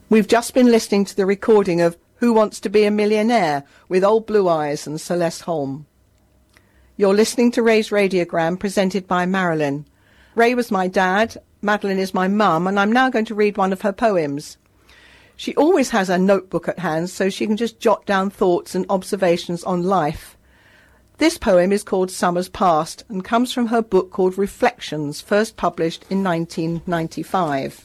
We've just been listening to the recording of Who Wants to Be a Millionaire with Old Blue Eyes and Celeste Holm. You're listening to Ray's Radiogram, presented by Marilyn. Ray was my dad, Madeline is my mum, and I'm now going to read one of her poems. She always has a notebook at hand so she can just jot down thoughts and observations on life. This poem is called Summer's Past and comes from her book called Reflections, first published in 1995.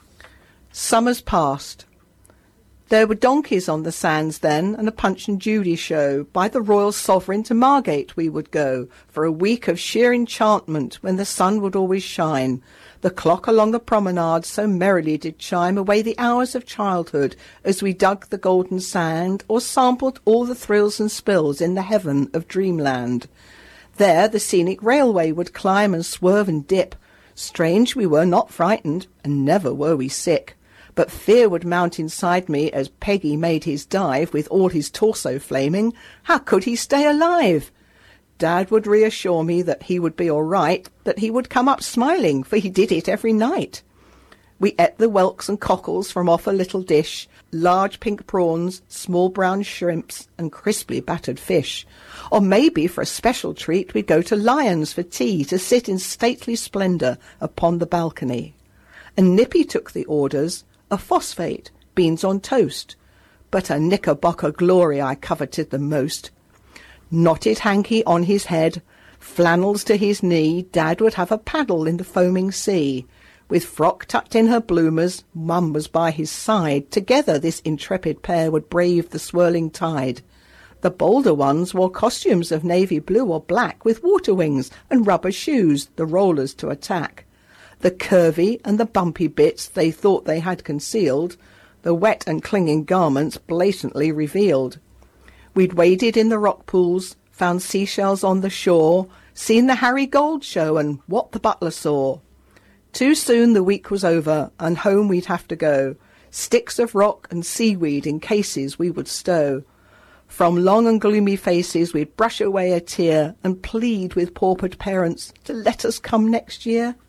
Summer's Past. There were donkeys on the sands then, and a Punch and Judy show. By the Royal Sovereign to Margate we would go, for a week of sheer enchantment, when the sun would always shine. The clock along the promenade so merrily did chime away the hours of childhood, as we dug the golden sand, or sampled all the thrills and spills in the heaven of dreamland. There the scenic railway would climb and swerve and dip. Strange we were not frightened, and never were we sick. But fear would mount inside me as Peggy made his dive, with all his torso flaming. How could he stay alive? Dad would reassure me that he would be all right, that he would come up smiling, for he did it every night. We ate the whelks and cockles from off a little dish, large pink prawns, small brown shrimps, and crisply battered fish. Or maybe, for a special treat, we'd go to Lyons for tea, to sit in stately splendour upon the balcony. And Nippy took the orders, a phosphate, beans on toast. But a Knickerbocker glory I coveted the most. Knotted hanky on his head, flannels to his knee, Dad would have a paddle in the foaming sea. With frock tucked in her bloomers, Mum was by his side. Together this intrepid pair would brave the swirling tide. The bolder ones wore costumes of navy blue or black, with water wings and rubber shoes, the rollers to attack. The curvy and the bumpy bits they thought they had concealed, the wet and clinging garments blatantly revealed. We'd waded in the rock pools, found seashells on the shore, seen the Harry Gold show and What the Butler Saw. Too soon the week was over, and home we'd have to go. Sticks of rock and seaweed in cases we would stow. From long and gloomy faces we'd brush away a tear, and plead with paupered parents to let us come next year.